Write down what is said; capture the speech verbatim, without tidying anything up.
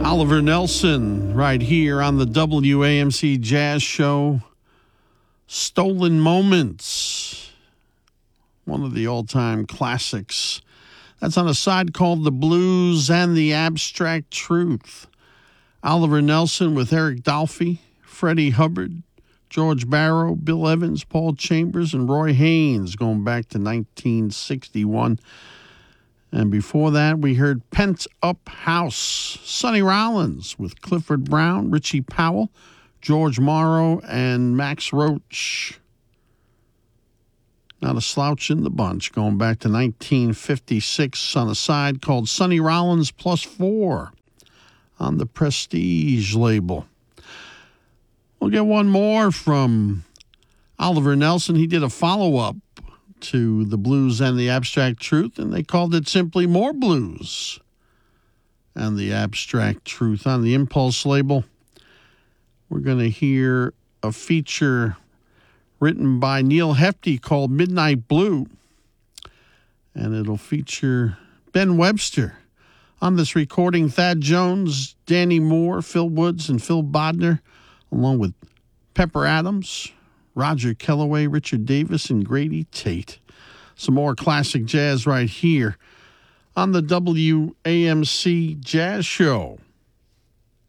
Oliver Nelson right here on the W A M C Jazz Show. Stolen Moments, one of the all-time classics. That's on a side called The Blues and the Abstract Truth. Oliver Nelson with Eric Dolphy, Freddie Hubbard, George Barrow, Bill Evans, Paul Chambers, and Roy Haynes going back to nineteen sixty-one. And before that, we heard Pent Up House, Sonny Rollins with Clifford Brown, Richie Powell, George Morrow, and Max Roach. Not a slouch in the bunch, going back to nineteen fifty-six on a side called Sonny Rollins Plus Four on the Prestige label. We'll get one more from Oliver Nelson. He did a follow-up to The Blues and the Abstract Truth, and they called it simply More Blues and the Abstract Truth. On the Impulse label, we're going to hear a feature written by Neil Hefti called Midnight Blue, and it'll feature Ben Webster. On this recording, Thad Jones, Danny Moore, Phil Woods, and Phil Bodner, along with Pepper Adams, Roger Kellaway, Richard Davis, and Grady Tate. Some more classic jazz right here on the W A M C Jazz Show.